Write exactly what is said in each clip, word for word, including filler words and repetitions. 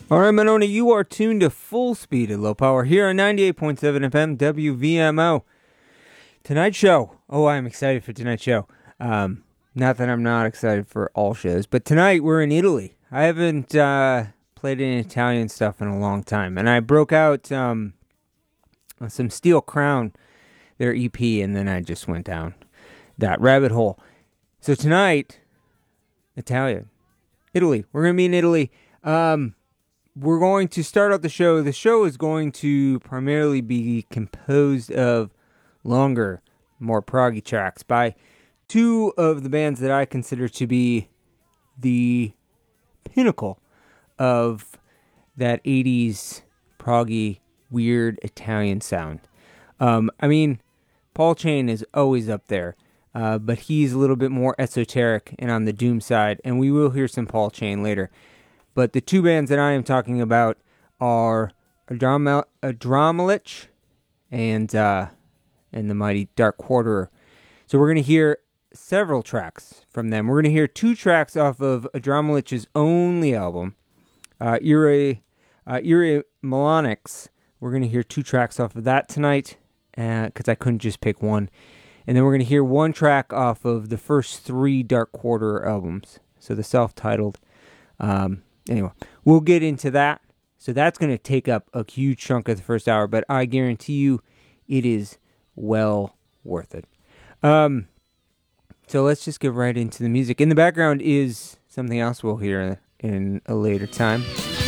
All right, Monona, you are tuned to Full Speed at Low Power here on ninety-eight point seven F M W V M O. Tonight's show. Oh, I'm excited for tonight's show. Um, not that I'm not excited for all shows, but tonight we're in Italy. I haven't uh, played any Italian stuff in a long time, and I broke out um, some Steel Crown, their E P, and then I just went down that rabbit hole. So tonight, Italian. Italy. We're going to be in Italy. Um... We're going to start out the show. The show is going to primarily be composed of longer, more proggy tracks by two of the bands that I consider to be the pinnacle of that eighties proggy, weird Italian sound. Um, I mean, Paul Chain is always up there, uh, but he's a little bit more esoteric and on the doom side, and we will hear some Paul Chain later. But the two bands that I am talking about are Adramalich and uh, and the Mighty Dark Quarterer. So we're going to hear several tracks from them. We're going to hear two tracks off of Adramalich's only album, uh, Ire, uh, Ire Melonix. We're going to hear two tracks off of that tonight because uh, I couldn't just pick one. And then we're going to hear one track off of the first three Dark Quarterer albums. So the self-titled... Um, Anyway, we'll get into that. So that's going to take up a huge chunk of the first hour, but I guarantee you it is well worth it. Um, so let's just get right into the music. In the background is something else we'll hear in a later time.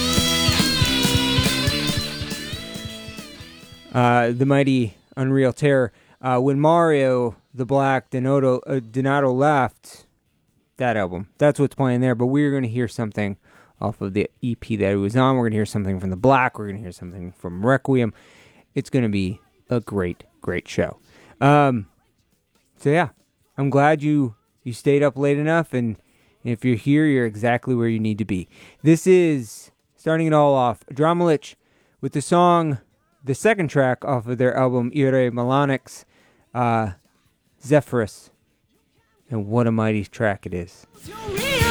Uh, the Mighty Unreal Terror. Uh, when Mario the Black Donato, uh, Donato left, that album, that's what's playing there, but we're going to hear something off of the E P that it was on. We're going to hear something from The Black. We're going to hear something from Requiem. It's going to be a great, great show. Um, so yeah, I'm glad you, you stayed up late enough, and if you're here, you're exactly where you need to be. This is, starting it all off, Adramalich with the song, the second track off of their album, Ire Melonix, uh, Zephyrus. And what a mighty track it is.